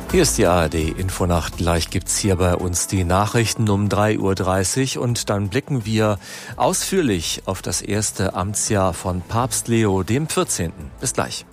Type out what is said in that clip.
Hier ist die ARD-Infonacht. Gleich gibt's hier bei uns die Nachrichten um 3:30 Uhr und dann blicken wir ausführlich auf das erste Amtsjahr von Papst Leo dem 14. Bis gleich.